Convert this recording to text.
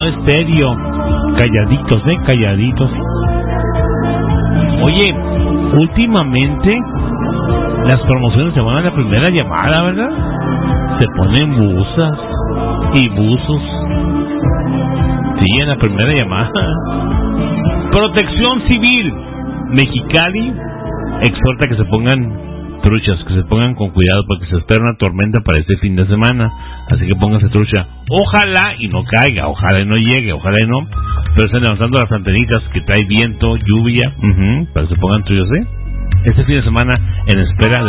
Estéreo. Calladitos, calladitos. Oye, últimamente las promociones se van a la primera llamada, ¿verdad? Se ponen busas y buzos. Sí, en la primera llamada. Protección Civil Mexicali exhorta que se pongan truchas, que se pongan con cuidado porque se espera una tormenta para este fin de semana, así que pónganse trucha. Ojalá y no caiga, ojalá y no llegue, ojalá y no, pero están levantando las antenitas que trae viento, lluvia, para que se pongan truchas, Este fin de semana en espera